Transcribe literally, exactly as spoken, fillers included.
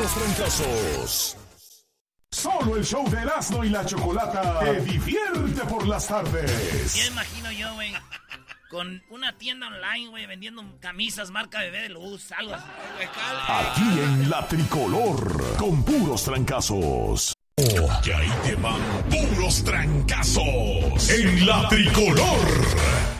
puros trancazos. Solo el show de Erasmo y la Chocolata te divierte por las tardes. Ya imagino yo, güey, con una tienda online, güey, vendiendo camisas marca Bebé de Luz, algo así. Aquí en La Tricolor, con puros trancazos. Oh, que ahí te van puros trancazos en La Tricolor.